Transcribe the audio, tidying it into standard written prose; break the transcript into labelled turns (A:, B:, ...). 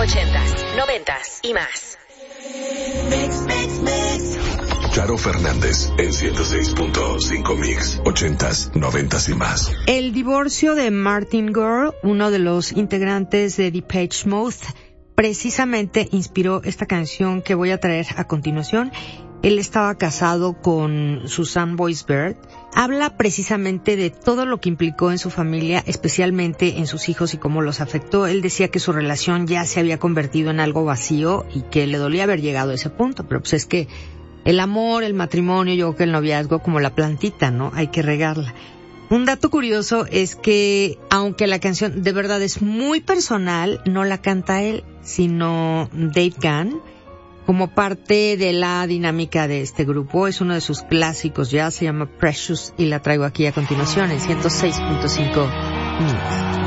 A: 80s, 90s y más.
B: Charo Fernández en 106.5 Mix, 80s, 90s y más.
C: El divorcio de Martin Gore, uno de los integrantes de Depeche Mode, precisamente inspiró esta canción que voy a traer a continuación. Él estaba casado con Susan Boyce Byrd. Habla precisamente de todo lo que implicó en su familia, especialmente en sus hijos y cómo los afectó. Él decía que su relación ya se había convertido en algo vacío y que le dolía haber llegado a ese punto, pero pues es que el amor, el matrimonio, yo creo que el noviazgo como la plantita, ¿no? Hay que regarla. Un dato curioso es que, aunque la canción de verdad es muy personal, no la canta él, sino Dave Gahan, como parte de la dinámica de este grupo. Es uno de sus clásicos ya, se llama Precious, y la traigo aquí a continuación en 106.5 Mix.